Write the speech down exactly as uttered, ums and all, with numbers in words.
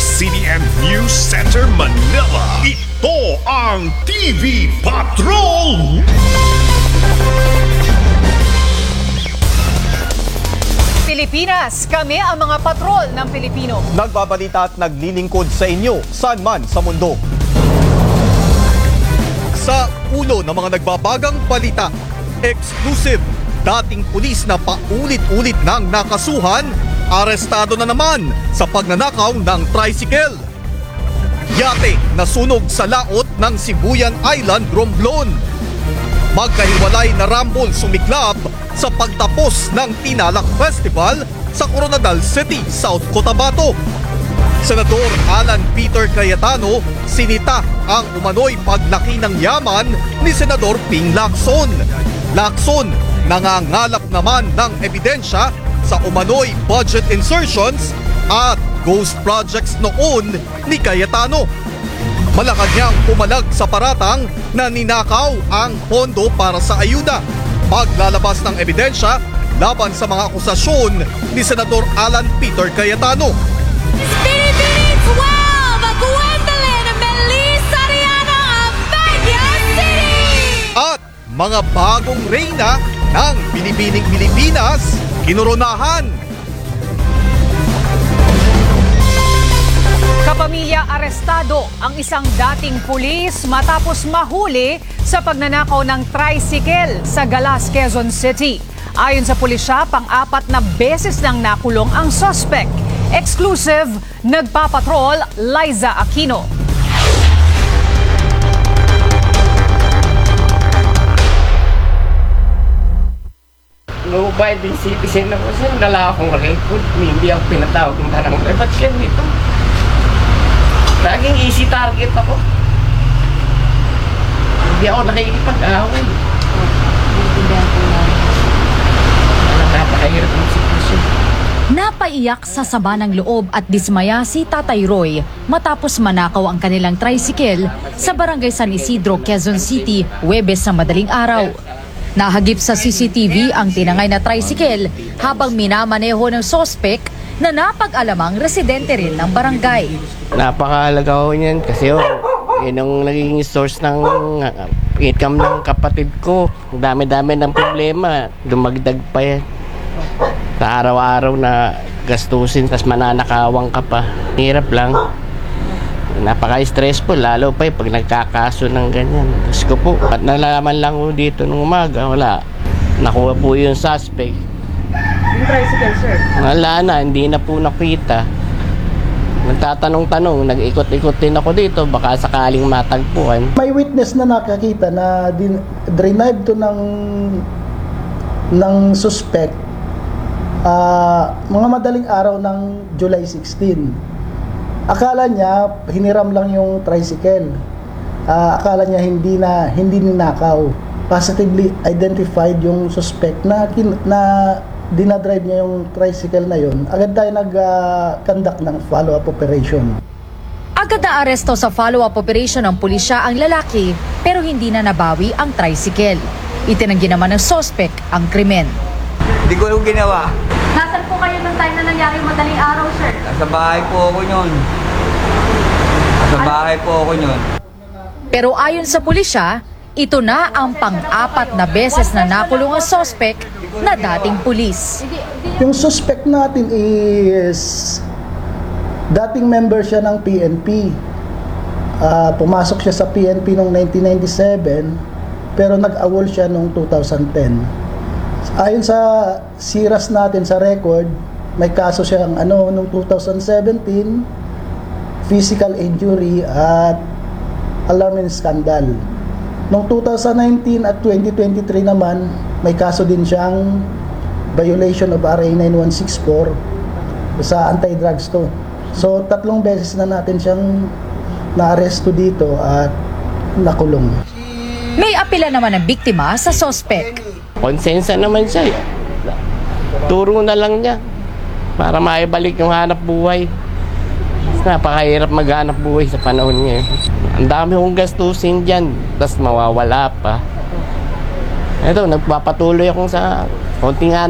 C B N News Center, Manila. Ito ang T V Patrol! Pilipinas, kami ang mga patrol ng Pilipino. Nagbabalita at naglilingkod sa inyo, saan man sa mundo. Sa ulo ng mga nagbabagang balita, exclusive, dating pulis na paulit-ulit nang nakasuhan, arestado na naman sa pagnanakaw ng tricycle. Yate na sunog sa laot ng Sibuyan Island, Romblon. Magkahiwalay na rambol sumiklab sa pagtapos ng Tinalak Festival sa Coronadal City, South Cotabato. Senador Alan Peter Cayetano sinita ang umano'y paglaki ng yaman ni Senador Ping Lacson. Lacson nangangalap naman ng ebidensya sa umano'y budget insertions at ghost projects noon ni Cayetano. Malakad pumalag sa paratang na ninakaw ang pondo para sa ayuda. Paglalabas ng ebidensya laban sa mga akusasyon ni Senador Alan Peter Cayetano. Spinny twelve, Gwendolyn Melissa Riana of Baguio City! At mga bagong reyna ng Binibining Pilipinas, kinoronahan. Kapamilya, arestado ang isang dating pulis matapos mahuli sa pagnanakaw ng tricycle sa Galas, Quezon City. Ayon sa pulisya, pang-apat na beses nang nakulong ang suspect. Exclusive, nagpapatrol Liza Aquino. No, by the citizen ako siya, nala akong record, hindi ako pinatawag ng tarang. Eh, ba't siya dito? Laging easy target ako. Hindi ako nakikipag-away. Napakahirap ng sitwasyon. Napaiyak sa saba ng loob at dismaya si Tatay Roy matapos manakaw ang kanilang tricycle sa Barangay San Isidro, Quezon City, Huwebes sa madaling araw. Nahagip sa C C T V ang tinangay na tricycle habang minamaneho ng sospek na napag-alamang residente rin ng barangay. Napakahalaga ko niyan kasi oh, yun ang naging source ng uh, income ng kapatid ko. Dami-dami ng problema, dumagdag pa yan. Sa araw-araw na gastusin, tas mananakawang ka pa. Hirap lang. Napaka-stressful, lalo pa eh, pag nagkakaso ng ganyan. Tapos ko po, at nalaman lang ko dito nung umaga, wala. Nakuha po yung suspect. Yung tricycle, sir? Wala na, hindi na po nakita. Nagtatanong-tanong, nag-ikot-ikot din ako dito, baka sakaling matagpuan. May witness na nakakita na din, drive to ng ng suspect uh, mga madaling araw ng July sixteen. Akala niya hiniram lang yung tricycle. Uh, akala niya hindi na hindi ninakaw. Positively identified yung suspect na kin, na dinadrive niya yung tricycle na yun. Agad tayo nag-conduct uh, ng follow-up operation. Agad na aresto sa follow-up operation ng pulisya ang lalaki pero hindi na nabawi ang tricycle. Itinanggi naman ng sospek ang krimen. Hindi ko yung ginawa. Nasaan po kayo ng time na nangyari yung madaling araw, sir? Nasa bahay po ako yun. Nasa bahay po ako yun. Pero ayon sa pulisya, ito na ang pang-apat na beses na nakulong ang sospek na dating pulis. Yung suspect natin is dating member siya ng P N P. Uh, pumasok siya sa P N P noong nineteen ninety-seven pero nag-awol siya noong two thousand ten. Ayon sa siras natin sa record, may kaso siyang ano noong two thousand seventeen, physical injury at alarming scandal. Noong two thousand nineteen at twenty twenty-three naman, may kaso din siyang violation of R A nine one six four sa anti-drugs to. So tatlong beses na natin siyang na-aresto dito at nakulong. May apela naman ang biktima sa sospek. Konsensa naman siya. Turo na lang niya para maibalik yung hanap buhay. Napakahirap maghanap buhay sa panahon niya. Ang dami kong gastusin dyan, tapos mawawala pa. Ito, nagpapatuloy akong sa konting